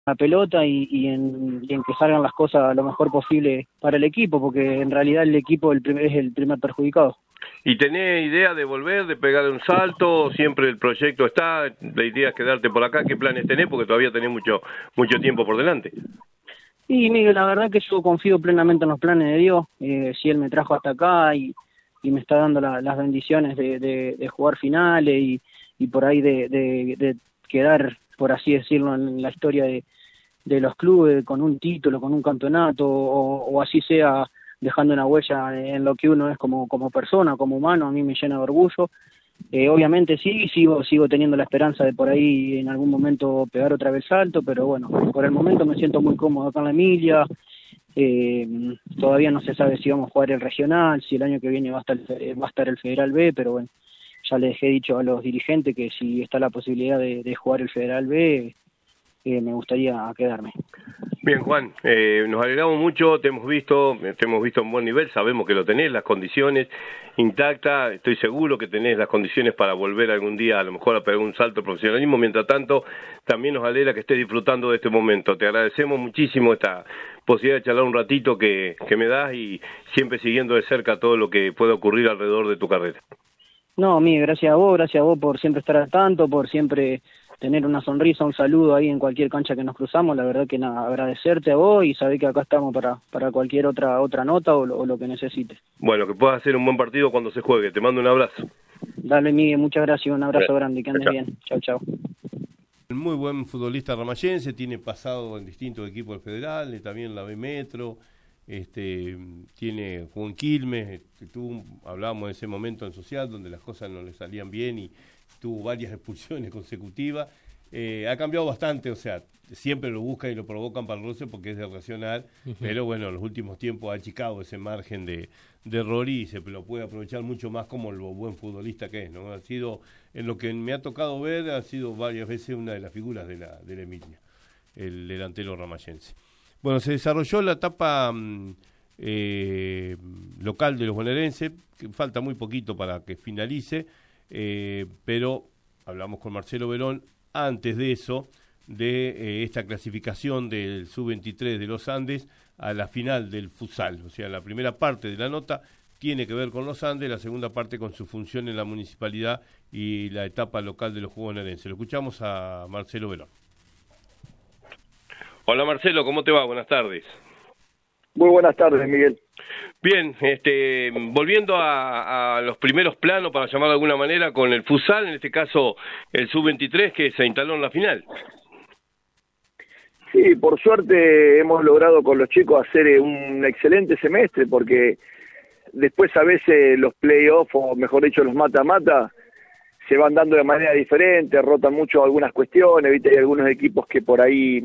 la pelota y en que salgan las cosas lo mejor posible para el equipo, porque en realidad el equipo es el primer perjudicado. ¿Y tenés idea de volver, de pegar un salto? ¿Siempre el proyecto está? ¿La idea es quedarte por acá? ¿Qué planes tenés? Porque todavía tenés mucho tiempo por delante. Y Miguel, la verdad que yo confío plenamente en los planes de Dios. Si Él me trajo hasta acá y me está dando las bendiciones de jugar finales y por ahí de quedar, por así decirlo, en la historia de los clubes con un título, con un campeonato, o así sea, dejando una huella en lo que uno es como persona, como humano, a mí me llena de orgullo. Obviamente sí, sigo teniendo la esperanza de por ahí en algún momento pegar otra vez salto, pero bueno, por el momento me siento muy cómodo acá en la Emilia. Todavía no se sabe si vamos a jugar el regional, si el año que viene va a estar el Federal B, pero bueno, ya les he dicho a los dirigentes que si está la posibilidad de jugar el Federal B, me gustaría quedarme. Bien, Juan, nos alegramos mucho, te hemos visto en buen nivel, sabemos que lo tenés, las condiciones intactas, estoy seguro que tenés las condiciones para volver algún día a lo mejor a pegar un salto de profesionalismo. Mientras tanto, también nos alegra que estés disfrutando de este momento. Te agradecemos muchísimo esta posibilidad de charlar un ratito que me das y siempre siguiendo de cerca todo lo que pueda ocurrir alrededor de tu carrera. No, Miguel, gracias a vos por siempre estar al tanto, por siempre tener una sonrisa, un saludo ahí en cualquier cancha que nos cruzamos. La verdad que nada, agradecerte a vos y saber que acá estamos para cualquier otra nota o lo que necesites. Bueno, que puedas hacer un buen partido cuando se juegue. Te mando un abrazo. Dale, Miguel, muchas gracias, un abrazo grande, que andes bien. Chau, chau. Muy buen futbolista ramayense, tiene pasado en distintos equipos del Federal, también la B Metro, jugó en Quilmes, hablábamos en ese momento en Social donde las cosas no le salían bien y tuvo varias expulsiones consecutivas. Ha cambiado bastante, o sea, siempre lo buscan y lo provocan para el roce porque es de Racional, pero bueno, en los últimos tiempos ha achicado ese margen de error y se lo puede aprovechar mucho más como lo buen futbolista que es, ¿no? Ha sido, en lo que me ha tocado ver, ha sido varias veces una de las figuras de la Emilia, el delantero ramayense. Bueno, se desarrolló la etapa local de los bonaerenses, que falta muy poquito para que finalice, pero hablamos con Marcelo Verón antes de eso, de esta clasificación del Sub-23 de los Andes a la final del futsal. O sea, la primera parte de la nota tiene que ver con los Andes, la segunda parte con su función en la municipalidad y la etapa local de los Juegos Bonaerenses. Lo escuchamos a Marcelo Verón. Hola Marcelo, ¿cómo te va? Buenas tardes. Muy buenas tardes, Miguel. Bien, volviendo a los primeros planos, para llamarlo de alguna manera, con el futsal, en este caso el Sub-23 que se instaló en la final. Sí, por suerte hemos logrado con los chicos hacer un excelente semestre, porque después a veces los play-off, o mejor dicho los mata-mata, se van dando de manera diferente, rotan mucho algunas cuestiones, ¿viste? Hay algunos equipos que por ahí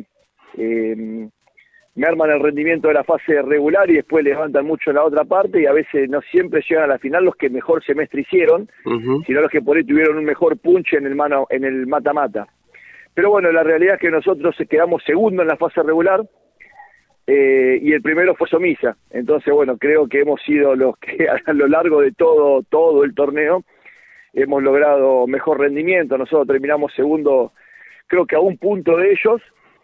me arman el rendimiento de la fase regular y después levantan mucho en la otra parte y a veces no siempre llegan a la final los que mejor semestre hicieron, sino los que por ahí tuvieron un mejor punch en el mata-mata. Pero bueno, la realidad es que nosotros quedamos segundo en la fase regular y el primero fue Somisa. Entonces, bueno, creo que hemos sido los que a lo largo de todo el torneo hemos logrado mejor rendimiento. Nosotros terminamos segundo, creo que a un punto de ellos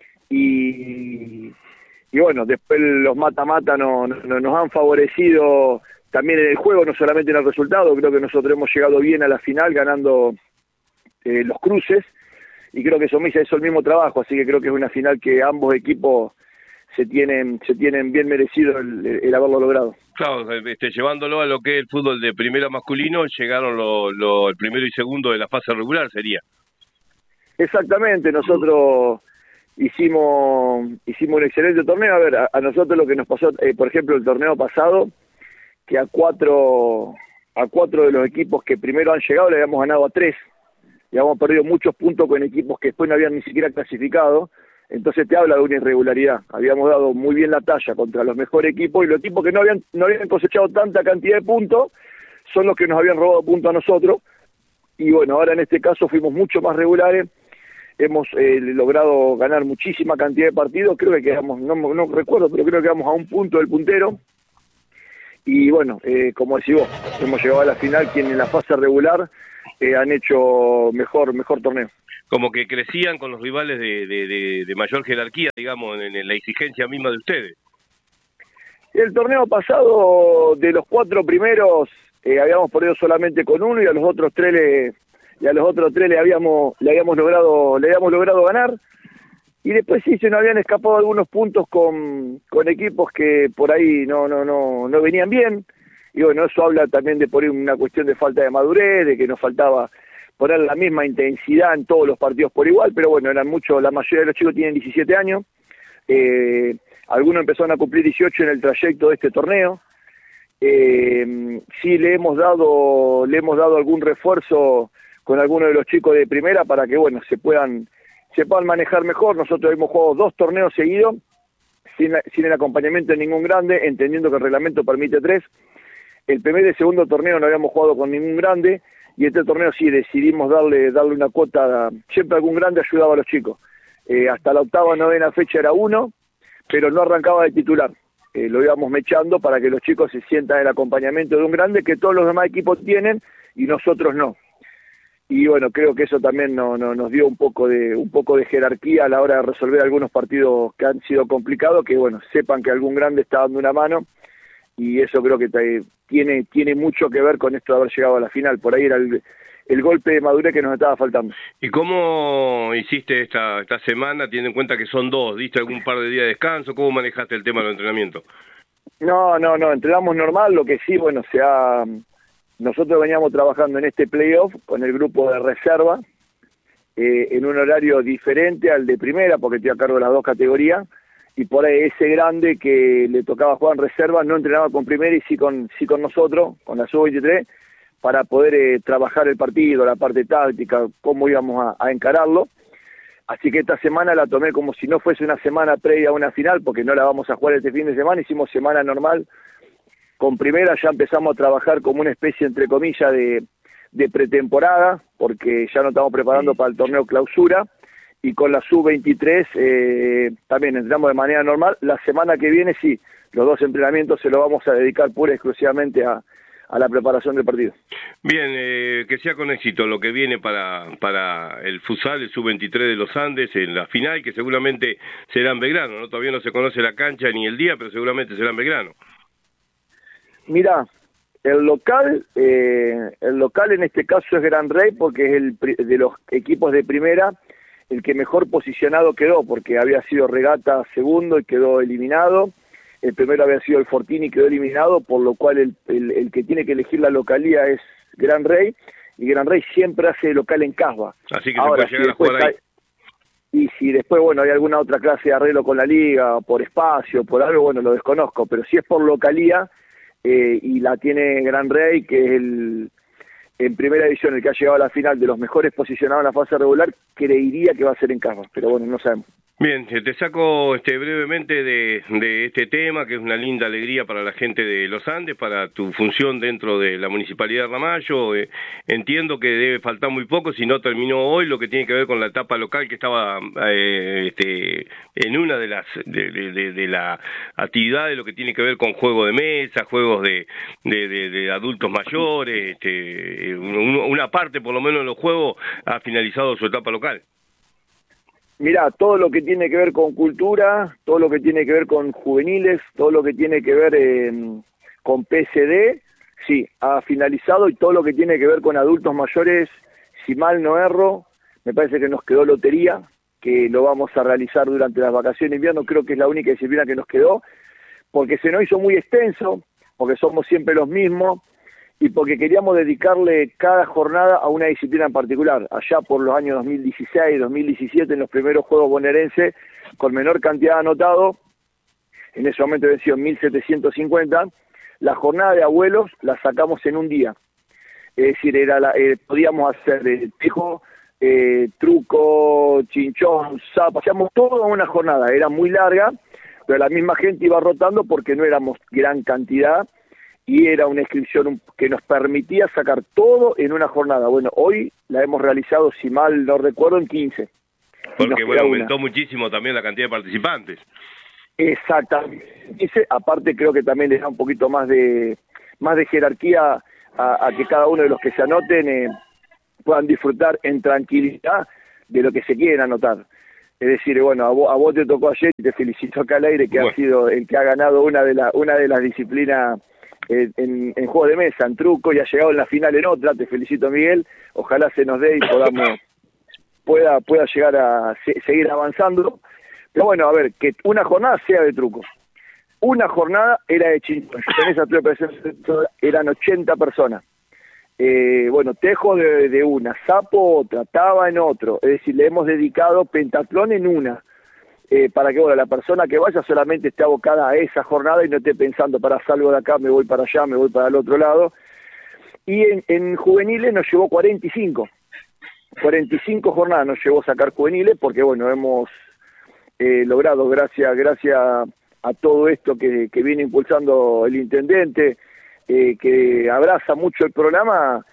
y bueno, después los mata-mata nos han favorecido también en el juego, no solamente en el resultado. Creo que nosotros hemos llegado bien a la final ganando los cruces y creo que Somisa hizo el mismo trabajo, así que creo que es una final que ambos equipos se tienen bien merecido el haberlo logrado. Claro, llevándolo a lo que es el fútbol de primera masculino, llegaron el primero y segundo de la fase regular, sería. Exactamente, nosotros hicimos un excelente torneo. A ver, a nosotros lo que nos pasó, por ejemplo, el torneo pasado, que a cuatro de los equipos que primero han llegado le habíamos ganado a 3, y habíamos perdido muchos puntos con equipos que después no habían ni siquiera clasificado. Entonces te habla de una irregularidad. Habíamos dado muy bien la talla contra los mejores equipos y los equipos que no habían cosechado tanta cantidad de puntos son los que nos habían robado puntos a nosotros. Y bueno, ahora en este caso fuimos mucho más regulares. Hemos logrado ganar muchísima cantidad de partidos. Creo que quedamos, no recuerdo, pero creo que quedamos a un punto del puntero. Y bueno, como decís vos, hemos llegado a la final, quien en la fase regular han hecho mejor torneo. como que crecían con los rivales de mayor jerarquía, digamos, en la exigencia misma de ustedes. El torneo pasado, de los 4 primeros, habíamos perdido solamente con uno y a los otros tres le habíamos logrado ganar. Y después sí se nos habían escapado algunos puntos con equipos que por ahí no venían bien. Y bueno, eso habla también de por ahí una cuestión de falta de madurez, de que nos faltaba poner la misma intensidad en todos los partidos por igual, pero bueno, eran muchos, la mayoría de los chicos tienen 17 años. Algunos empezaron a cumplir 18 en el trayecto de este torneo. Sí le hemos dado algún refuerzo con algunos de los chicos de primera para que bueno se puedan manejar mejor. Nosotros hemos jugado 2 torneos seguidos sin el acompañamiento de ningún grande, entendiendo que el reglamento permite 3. El primer y el segundo torneo no habíamos jugado con ningún grande, y este torneo sí decidimos darle una cuota. Siempre algún grande ayudaba a los chicos. Hasta la 8ª, 9ª fecha era uno, pero no arrancaba de titular. Lo íbamos mechando para que los chicos se sientan el acompañamiento de un grande que todos los demás equipos tienen y nosotros no. Y bueno, creo que eso también nos dio un poco de jerarquía a la hora de resolver algunos partidos que han sido complicados, que bueno, sepan que algún grande está dando una mano, y eso creo que tiene mucho que ver con esto de haber llegado a la final. Por ahí era el golpe de madurez que nos estaba faltando. ¿Y cómo hiciste esta semana, teniendo en cuenta que son 2? ¿Diste algún par de días de descanso? ¿Cómo manejaste el tema del entrenamiento? No, entrenamos normal. Lo que sí, bueno, nosotros veníamos trabajando en este playoff con el grupo de reserva, en un horario diferente al de primera, porque estoy a cargo de las 2 categorías, y por ahí ese grande que le tocaba jugar en reserva no entrenaba con primera y sí con nosotros, con la sub-23, para poder trabajar el partido, la parte táctica, cómo íbamos a encararlo. Así que esta semana la tomé como si no fuese una semana previa a una final, porque no la vamos a jugar este fin de semana. Hicimos semana normal. Con primera ya empezamos a trabajar como una especie, entre comillas, de pretemporada, porque ya nos estamos preparando para el torneo clausura. Y con la sub-23 también entrenamos de manera normal. La semana que viene sí, los 2 entrenamientos se los vamos a dedicar pura y exclusivamente a la preparación del partido. Bien, que sea con éxito lo que viene para el futsal, el sub-23 de los Andes en la final, que seguramente será en Belgrano, ¿no? Todavía no se conoce la cancha ni el día, pero seguramente será en Belgrano. Mira, el local en este caso es Gran Rey, porque es de los equipos de primera el que mejor posicionado quedó, porque había sido Regata segundo y quedó eliminado. El primero había sido el Fortini y quedó eliminado, por lo cual el que tiene que elegir la localía es Gran Rey, y Gran Rey siempre hace local en Casba. Así que ahora, se puede llegar a jugar ahí. Y si después, bueno, hay alguna otra clase de arreglo con la liga, por espacio, por algo, bueno, lo desconozco, pero si es por localía, y la tiene Gran Rey, que es en primera división el que ha llegado a la final de los mejores posicionados en la fase regular, creería que va a ser en Casba, pero bueno, no sabemos. Bien, te saco brevemente de este tema, que es una linda alegría para la gente de los Andes, para tu función dentro de la Municipalidad de Ramallo. Entiendo que debe faltar muy poco, si no terminó hoy, lo que tiene que ver con la etapa local, que estaba en una de las de la actividades, lo que tiene que ver con juego de mesa, juegos de adultos mayores, una parte por lo menos de los juegos ha finalizado su etapa local. Mirá, todo lo que tiene que ver con cultura, todo lo que tiene que ver con juveniles, todo lo que tiene que ver con PSD, sí, ha finalizado, y todo lo que tiene que ver con adultos mayores, si mal no erro, me parece que nos quedó lotería, que lo vamos a realizar durante las vacaciones de invierno. Creo que es la única disciplina que nos quedó, porque se nos hizo muy extenso, porque somos siempre los mismos, y porque queríamos dedicarle cada jornada a una disciplina en particular. Allá por los años 2016, 2017, en los primeros Juegos bonaerenses, con menor cantidad anotado, en ese momento había sido 1.750, la jornada de abuelos la sacamos en un día. Es decir, podíamos hacer tejo, truco, chinchón, zapa, hacíamos todo en una jornada. Era muy larga, pero la misma gente iba rotando porque no éramos gran cantidad, y era una inscripción que nos permitía sacar todo en una jornada. Bueno, hoy la hemos realizado, si mal no recuerdo, en 15. Porque bueno, aumentó muchísimo también la cantidad de participantes. Exactamente. Aparte creo que también le da un poquito más de jerarquía a que cada uno de los que se anoten puedan disfrutar en tranquilidad de lo que se quieren anotar. Es decir, bueno, a vos te tocó ayer y te felicito acá al aire que has sido el que ha ganado una de las disciplinas en juego de mesa, en truco, y ha llegado en la final en otra. Te felicito, Miguel. Ojalá se nos dé y pueda llegar a seguir avanzando. Pero bueno, a ver, que una jornada sea de truco. Una jornada era de chinchón. En esa eran 80 personas. Bueno, tejo de una, sapo otra, taba en otro. Es decir, le hemos dedicado pentatlón en una. Para que bueno, la persona que vaya solamente esté abocada a esa jornada y no esté pensando, para salgo de acá, me voy para allá, me voy para el otro lado. Y en juveniles nos llevó 45 jornadas nos llevó a sacar juveniles, porque bueno, hemos logrado, gracias a todo esto que viene impulsando el intendente, que abraza mucho el programa,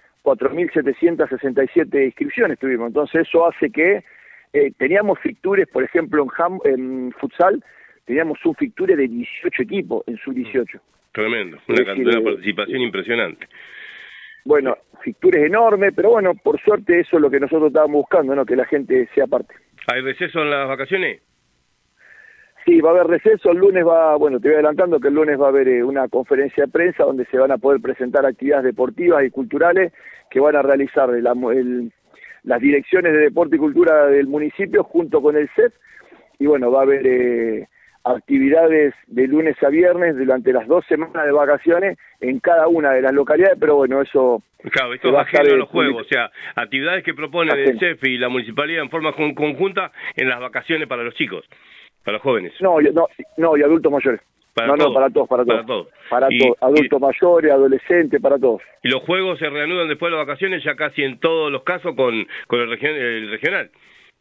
4.767 inscripciones tuvimos. Entonces eso hace que teníamos fixtures, por ejemplo, en futsal, teníamos un fixture de 18 equipos en sub-18. Tremendo, una participación impresionante. Bueno, fixtures enormes, pero bueno, por suerte eso es lo que nosotros estábamos buscando, ¿no? Que la gente sea parte. ¿Hay receso en las vacaciones? Sí, va a haber receso. El lunes te voy adelantando que el lunes va a haber una conferencia de prensa donde se van a poder presentar actividades deportivas y culturales que van a realizar las direcciones de deporte y cultura del municipio junto con el CEF. Y bueno, va a haber actividades de lunes a viernes durante las 2 semanas de vacaciones en cada una de las localidades, pero bueno, eso... Claro, esto es ajeno a los juegos, o sea, actividades que propone el CEF y la municipalidad en forma conjunta en las vacaciones para los chicos, para los jóvenes. No, y adultos mayores. Para todos. Adultos mayores, adolescentes, para todos. Y los juegos se reanudan después de las vacaciones ya casi en todos los casos con el regional.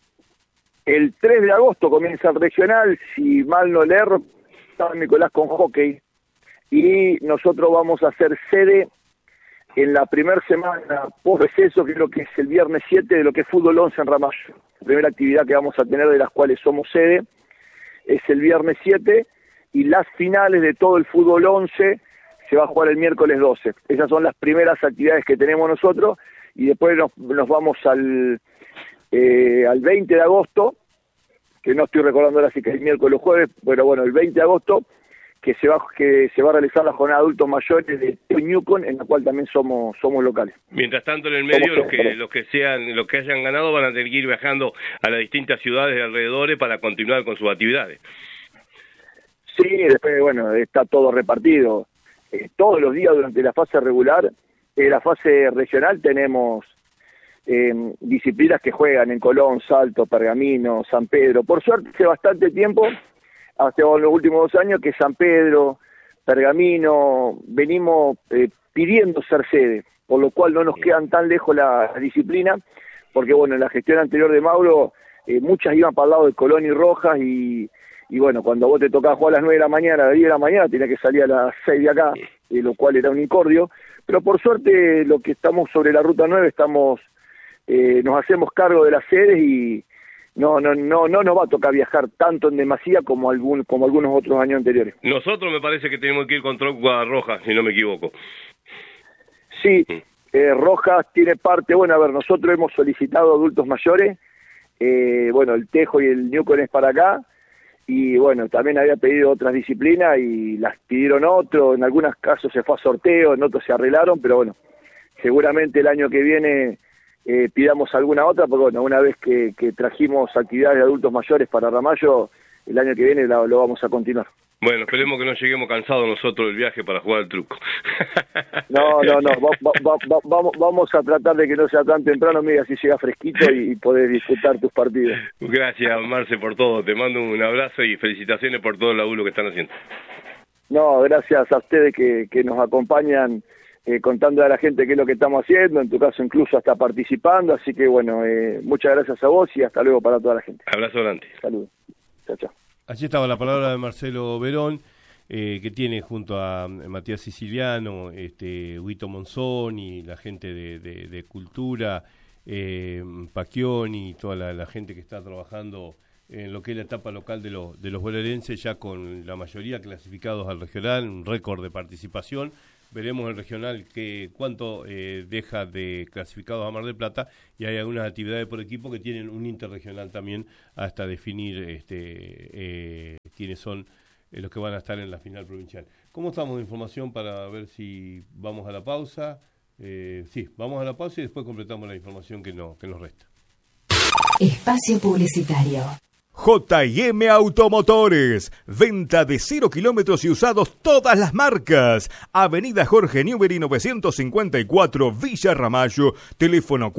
El 3 de agosto comienza el regional, si mal no le erro, San Nicolás con hockey. Y nosotros vamos a hacer sede en la primera semana post-receso, que es lo que es el viernes 7, de lo que es fútbol 11 en Ramallo. La primera actividad que vamos a tener, de las cuales somos sede, es el viernes 7, y las finales de todo el fútbol 11 se va a jugar el miércoles 12. Esas son las primeras actividades que tenemos nosotros, y después nos vamos al 20 de agosto, que no estoy recordando ahora si que es el miércoles o jueves, pero bueno, el 20 de agosto, que se va a realizar la jornada de adultos mayores de Ñucon, en la cual también somos locales. Mientras tanto, en el medio, los que hayan ganado van a tener que ir viajando a las distintas ciudades de alrededores para continuar con sus actividades. Sí, después, bueno, está todo repartido. Todos los días durante la fase regular, la fase regional, tenemos disciplinas que juegan en Colón, Salto, Pergamino, San Pedro. Por suerte, hace bastante tiempo, hasta los últimos 2 años, que San Pedro, Pergamino, venimos pidiendo ser sede, por lo cual no nos quedan tan lejos la disciplina, porque bueno, en la gestión anterior de Mauro, muchas iban para el lado de Colón y Rojas, y bueno, cuando vos te tocaba jugar a las 9 de la mañana, a las 10 de la mañana, tenías que salir a las 6 de acá, lo cual era un incordio. Pero por suerte, lo que estamos sobre la Ruta 9, nos hacemos cargo de las sedes y no nos va a tocar viajar tanto en demasía como algunos otros años anteriores. Nosotros me parece que tenemos que ir con Truco a Rojas, si no me equivoco. Sí, Rojas tiene parte, bueno, a ver, nosotros hemos solicitado adultos mayores, bueno, el Tejo y el Ñucon es para acá, y bueno, también había pedido otras disciplinas y las pidieron otros, en algunos casos se fue a sorteo, en otros se arreglaron, pero bueno, seguramente el año que viene pidamos alguna otra, porque bueno, una vez que trajimos actividades de adultos mayores para Ramallo, el año que viene lo vamos a continuar. Bueno, esperemos que no lleguemos cansados nosotros del viaje para jugar al truco. No, vamos a tratar de que no sea tan temprano, mira, así llega fresquito y podés disfrutar tus partidos. Gracias, Marce, por todo. Te mando un abrazo y felicitaciones por todo el laburo que están haciendo. No, gracias a ustedes que nos acompañan contando a la gente qué es lo que estamos haciendo, en tu caso incluso hasta participando, así que bueno, muchas gracias a vos y hasta luego para toda la gente. Abrazo grande. Saludos. Chao, chao. Allí estaba la palabra de Marcelo Verón, que tiene junto a Matías Siciliano, Huito Monzón y la gente de Cultura, Pacchioni y toda la gente que está trabajando en lo que es la etapa local de los bonaerenses, ya con la mayoría clasificados al regional, un récord de participación. veremos el regional cuánto deja de clasificados a Mar del Plata, y hay algunas actividades por equipo que tienen un interregional también hasta definir quiénes son los que van a estar en la final provincial. ¿Cómo estamos de información para ver si vamos a la pausa? Sí, vamos a la pausa y después completamos la información que nos resta. Espacio publicitario. J&M Automotores, venta de 0 kilómetros y usados todas las marcas. Avenida Jorge Newbery 954, Villa Ramallo, teléfono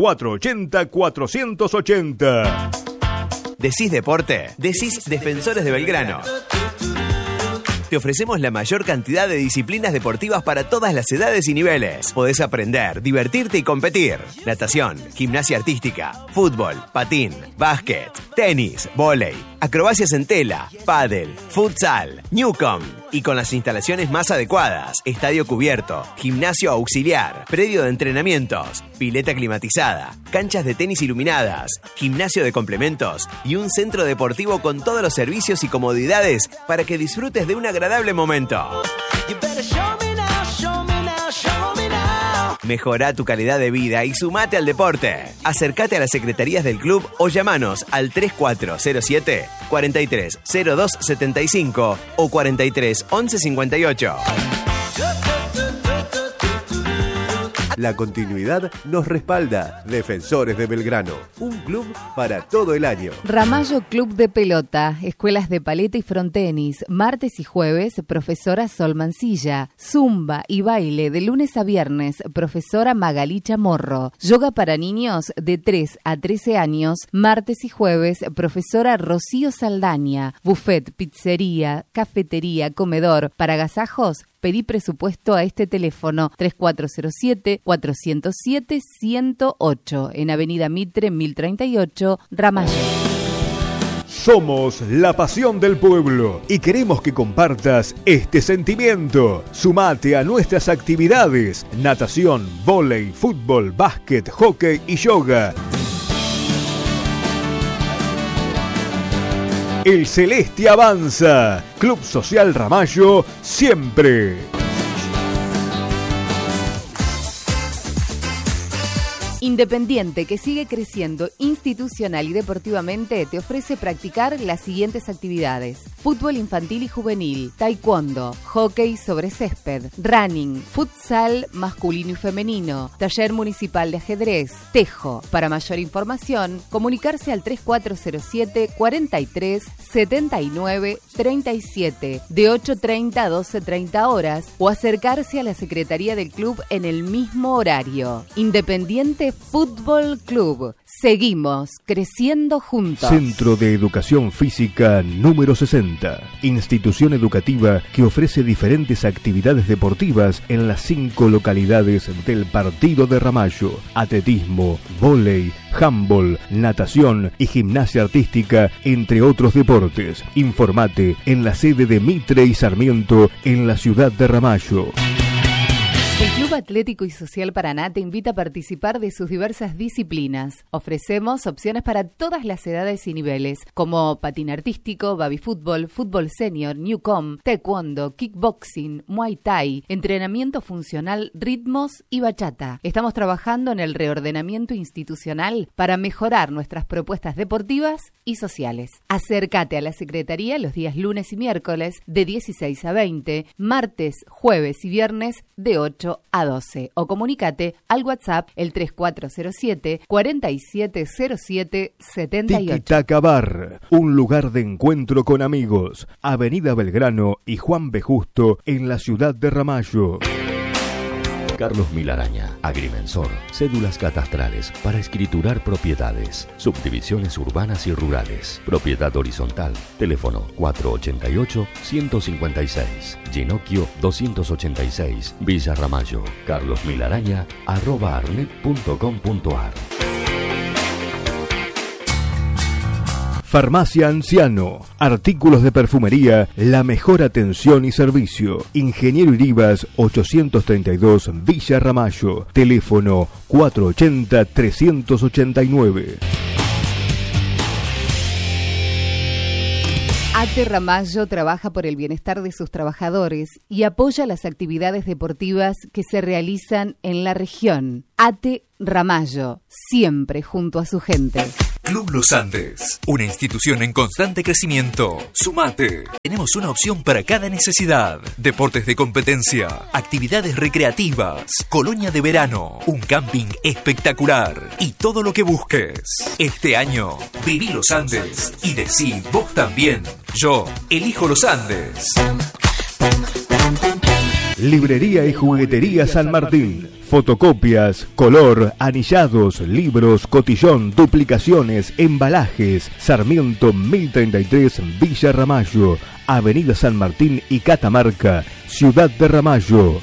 480-480. ¿Decís deporte? Decís Defensores de Belgrano. Te ofrecemos la mayor cantidad de disciplinas deportivas para todas las edades y niveles. Podés aprender, divertirte y competir. Natación, gimnasia artística, fútbol, patín, básquet, tenis, vóley, acrobacias en tela, pádel, futsal, Newcom. Y con las instalaciones más adecuadas: estadio cubierto, gimnasio auxiliar, predio de entrenamientos, pileta climatizada, canchas de tenis iluminadas, gimnasio de complementos y un centro deportivo con todos los servicios y comodidades para que disfrutes de un agradable momento. Mejorá tu calidad de vida y sumate al deporte. Acércate a las secretarías del club o llamanos al 3407 430275 o 431158. La continuidad nos respalda. Defensores de Belgrano, un club para todo el año. Ramallo Club de Pelota, escuelas de paleta y frontenis, martes y jueves, profesora Sol Mancilla, zumba y baile de lunes a viernes, profesora Magalí Chamorro, yoga para niños de 3 a 13 años, martes y jueves, profesora Rocío Saldaña, buffet, pizzería, cafetería, comedor, para agasajos. Pedí presupuesto a este teléfono 3407-407-108 en Avenida Mitre 1038, Ramallo. Somos la pasión del pueblo y queremos que compartas este sentimiento. Sumate a nuestras actividades: natación, vóley, fútbol, básquet, hockey y yoga. El Celeste avanza. Club Social Ramallo, siempre. Independiente, que sigue creciendo institucional y deportivamente, te ofrece practicar las siguientes actividades: fútbol infantil y juvenil, taekwondo, hockey sobre césped, running, futsal masculino y femenino, taller municipal de ajedrez, tejo. Para mayor información, comunicarse al 3407 43 79 37 de 8:30 a 12:30 horas o acercarse a la secretaría del club en el mismo horario. Independiente Fútbol Club. Seguimos creciendo juntos. Centro de Educación Física número 60. Institución educativa que ofrece diferentes actividades deportivas en las 5 localidades del partido de Ramallo: atletismo, vóley, handball, natación y gimnasia artística, entre otros deportes. Informate en la sede de Mitre y Sarmiento en la ciudad de Ramallo. El Club Atlético y Social Paraná te invita a participar de sus diversas disciplinas. Ofrecemos opciones para todas las edades y niveles, como patín artístico, baby fútbol, fútbol senior, newcom, taekwondo, kickboxing, muay thai, entrenamiento funcional, ritmos y bachata. Estamos trabajando en el reordenamiento institucional para mejorar nuestras propuestas deportivas y sociales. Acércate a la Secretaría los días lunes y miércoles de 16 a 20, martes, jueves y viernes de 8 a 12 o comunícate al WhatsApp el 3407 4707 78. Tiki Taka Bar, un lugar de encuentro con amigos. Avenida Belgrano y Juan B. Justo en la ciudad de Ramallo. Carlos Milaraña, agrimensor, cédulas catastrales para escriturar propiedades, subdivisiones urbanas y rurales, propiedad horizontal, teléfono 488-156, Ginocchio 286, Villa Ramallo, carlosmilaraña@arnet.com.ar. Farmacia Anciano, artículos de perfumería, la mejor atención y servicio. Ingeniero Iribas 832, Villa Ramallo, teléfono 480-389. ATE Ramallo trabaja por el bienestar de sus trabajadores y apoya las actividades deportivas que se realizan en la región. ATE Ramallo, siempre junto a su gente. Club Los Andes, una institución en constante crecimiento. Sumate. Tenemos una opción para cada necesidad. Deportes de competencia, actividades recreativas, colonia de verano, un camping espectacular y todo lo que busques. Este año, viví Los Andes y decí vos también. Yo elijo Los Andes. Librería y Juguetería San Martín. Fotocopias, color, anillados, libros, cotillón, duplicaciones, embalajes. Sarmiento 1033, Villa Ramallo. Avenida San Martín y Catamarca, Ciudad de Ramallo.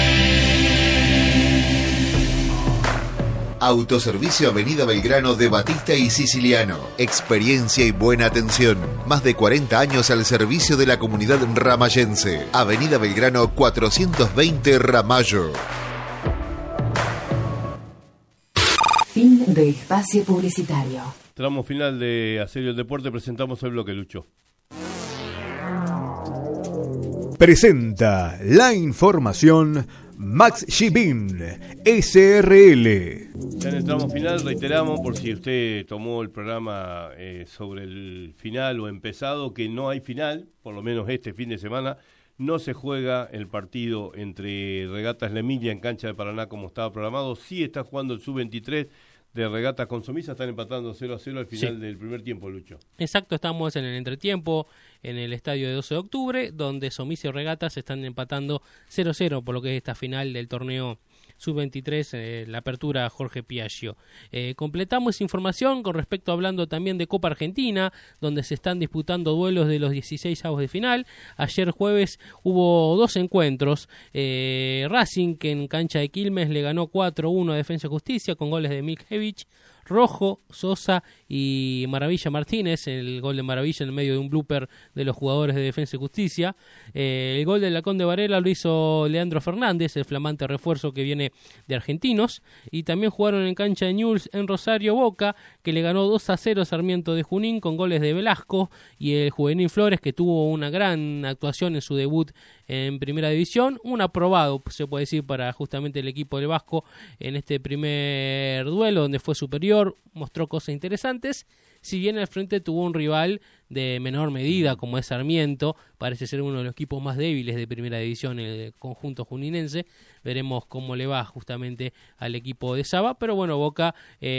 Autoservicio Avenida Belgrano de Batista y Siciliano. Experiencia y buena atención. Más de 40 años al servicio de la comunidad ramallense. Avenida Belgrano 420 Ramallo. Fin de espacio publicitario. Tramo final de Hacer el Deporte, presentamos el bloque, Lucho. Presenta la información Max Shibin, SRL. Ya en el tramo final reiteramos, por si usted tomó el programa sobre el final o empezado, que no hay final, por lo menos este fin de semana. No se juega el partido entre Regatas La Emilia en cancha de Paraná como estaba programado. Sí está jugando el Sub-23 de Regatas con Somisa, están empatando 0-0 al final del primer tiempo, Lucho. Exacto, estamos en el entretiempo en el estadio de 12 de octubre, donde Somisa y Regatas están empatando 0-0 por lo que es esta final del torneo Sub-23, la apertura Jorge Piaggio. Completamos información con respecto hablando también de Copa Argentina, donde se están disputando duelos de los 16avos de final. Ayer jueves hubo dos encuentros. Racing, que en cancha de Quilmes le ganó 4-1 a Defensa y Justicia con goles de Milkevich, Rojo, Sosa y Maravilla Martínez, el gol de Maravilla en medio de un blooper de los jugadores de Defensa y Justicia. El gol del Lacón de Varela lo hizo Leandro Fernández, el flamante refuerzo que viene de Argentinos, y también jugaron en cancha de Newell's en Rosario Boca, que le ganó 2-0 a Sarmiento de Junín con goles de Velasco y el Juvenil Flores, que tuvo una gran actuación en su debut en Primera División, un aprobado, se puede decir, para justamente el equipo del Vasco en este primer duelo, donde fue superior, mostró cosas interesantes, si bien al frente tuvo un rival de menor medida como es Sarmiento, parece ser uno de los equipos más débiles de Primera División en el conjunto juninense. Veremos cómo le va justamente al equipo de Saba, pero bueno, Boca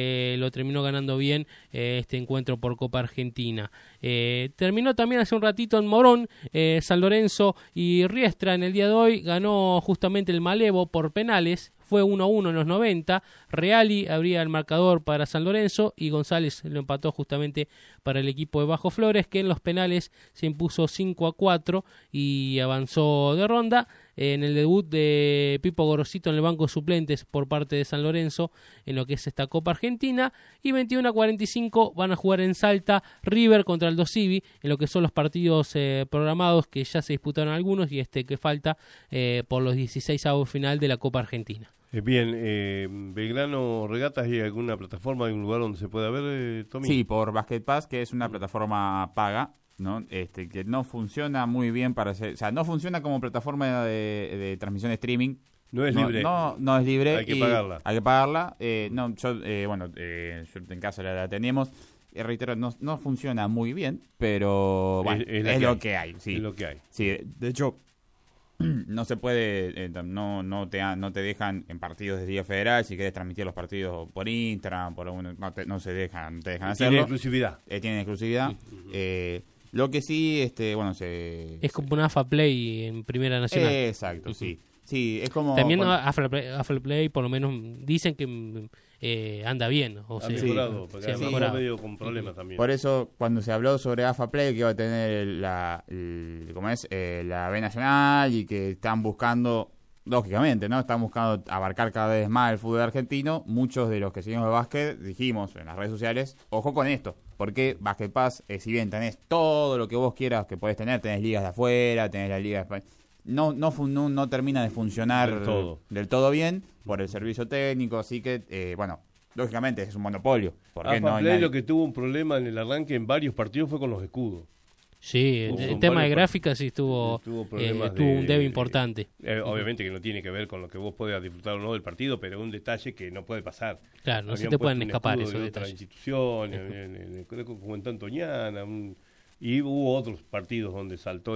lo terminó ganando bien este encuentro por Copa Argentina. Terminó también hace un ratito en Morón, San Lorenzo y Riestra en el día de hoy, ganó justamente el Malevo por penales. Fue 1-1 en los 90, Reali abría el marcador para San Lorenzo y González lo empató justamente para el equipo de Bajo Flores, que en los penales se impuso 5-4 y avanzó de ronda. En el debut de Pipo Gorosito en el banco de suplentes por parte de San Lorenzo en lo que es esta Copa Argentina, y 21-45 van a jugar en Salta River contra el Dosivi en lo que son los partidos programados, que ya se disputaron algunos y este que falta por los 16avos final de la Copa Argentina. Bien, Belgrano Regatas, ¿hay alguna plataforma, hay un lugar donde se pueda ver, Tommy? Sí, por Basket Pass, que es una plataforma paga, ¿no? Que no funciona muy bien para hacer, o sea, no funciona como plataforma de transmisión de streaming. No es libre. No es libre. Hay que pagarla. Hay que pagarla. Yo en casa la tenemos. Reitero, no funciona muy bien, pero bueno, es lo que hay. Sí. Es lo que hay. Sí, de hecho, no se puede, no te dejan en partidos de Liga Federal, si querés transmitir los partidos por Instagram, no te dejan hacerlo. Tienen exclusividad. Tienen exclusividad. Lo que sí, es como un AFA Play en Primera Nacional. Exacto, sí. Sí, es como... También AFA Play, por lo menos, dicen que anda bien. O sea, mejorado, porque ha mejorado. Medio con problemas también. Por eso, cuando se habló sobre AFA Play, que iba a tener la B Nacional y que están buscando, lógicamente, ¿no? Están buscando abarcar cada vez más el fútbol argentino. Muchos de los que seguimos de básquet dijimos en las redes sociales, ojo con esto, porque Basket Pass, si bien tenés todo lo que vos quieras que podés tener, tenés ligas de afuera, tenés la liga de España, no termina de funcionar del todo bien por el servicio técnico, así que, lógicamente es un monopolio. AFA Play lo que tuvo un problema en el arranque en varios partidos fue con los escudos. Sí, el tema de gráficas sí tuvo un debe importante. Obviamente que no tiene que ver con lo que vos puedas disfrutar o no del partido, pero es un detalle que no puede pasar. Claro, no se te pueden escapar esos detalles. Otra institución, como en Tantoñana, y hubo otros partidos donde saltó